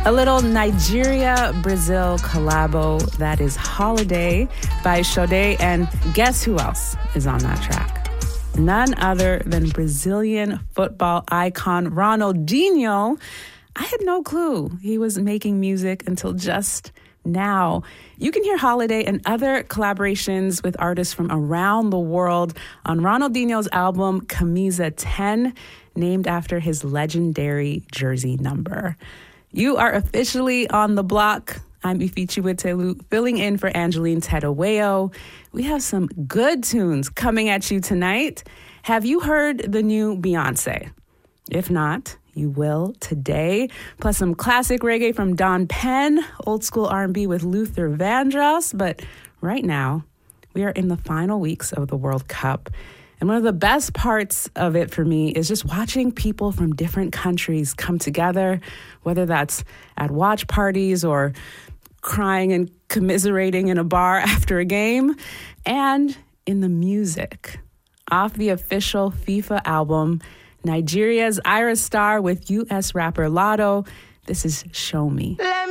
A little Nigeria-Brazil collabo, that is Holiday by Sade, and guess who else is on that track? None other than Brazilian football icon Ronaldinho. I had no clue he was making music until just now. You can hear Holiday and other collaborations with artists from around the world on Ronaldinho's album Camisa 10, named after his legendary jersey number. You are officially on the block. I'm Ifichi Witelu, filling in for Angeline Tedaweo. We have some good tunes coming at you tonight. Have you heard the new Beyonce? If not, you will today. Plus some classic reggae from Don Penn, old school R&B with Luther Vandross. But right now, we are in the final weeks of the World Cup. And one of the best parts of it for me is just watching people from different countries come together, whether that's at watch parties or crying and commiserating in a bar after a game, and in the music. Off the official FIFA album, Nigeria's Ira Star with U.S. rapper Lotto, this is Show Me.